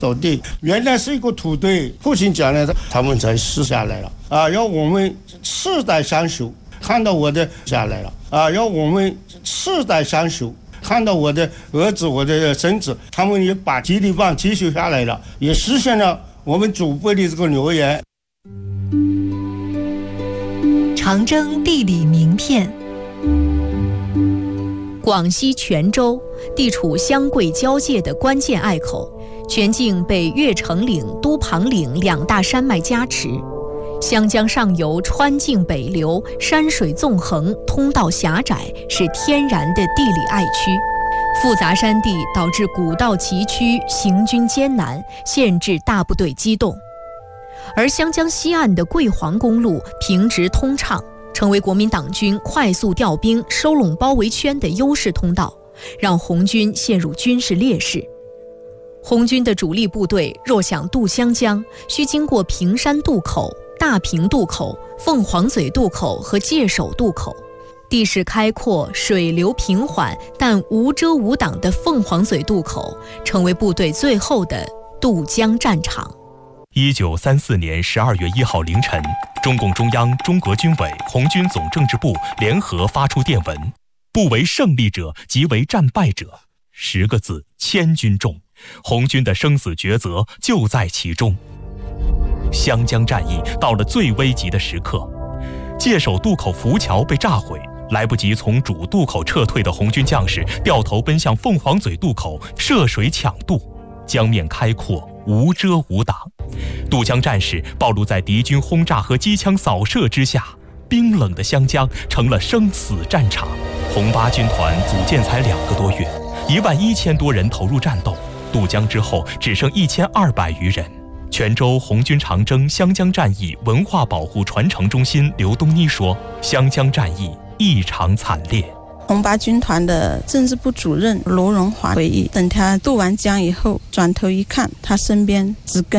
土地原来是一个土堆，父亲讲了，他们才撕下来了啊！要我们世代相守，看到我的下来了啊！要我们世代相守，看到我的儿子、我的孙子，他们也把接力棒继续下来了，也实现了我们祖辈的这个留言。 长征地理名片。广西全州地处湘桂交界的关键隘口，全境被越城岭、都庞岭两大山脉夹持，湘江上游川泾北流，山水纵横，通道狭窄，是天然的地理隘区。复杂山地导致古道崎岖，行军艰难，限制大部队机动。而湘江西岸的桂黄公路平直通畅，成为国民党军快速调兵、收拢包围圈的优势通道，让红军陷入军事劣势。红军的主力部队若想渡湘江，需经过平山渡口、大坪渡口、凤凰嘴渡口和界首渡口。地势开阔、水流平缓，但无遮无挡的凤凰嘴渡口，成为部队最后的渡江战场。 1934年12月1号凌晨，中共中央、中革军委、红军总政治部联合发出电文：不为胜利者，即为战败者。10个字，千钧重。红军的生死抉择就在其中。湘江战役到了最危急的时刻，界首渡口浮桥被炸毁，来不及从主渡口撤退的红军将士掉头奔向凤凰嘴渡口涉水抢渡，江面开阔，无遮无挡。渡江战士暴露在敌军轰炸和机枪扫射之下，冰冷的湘江成了生死战场。红八军团组建才2个多月，11000多人投入战斗，渡江之后只剩1200余人。泉州红军长征湘江战役文化保护传承中心刘东妮说，湘江战役异常惨烈。 红八军团的政治部主任罗荣华回忆，等他渡完江以后，转头一看，他身边只跟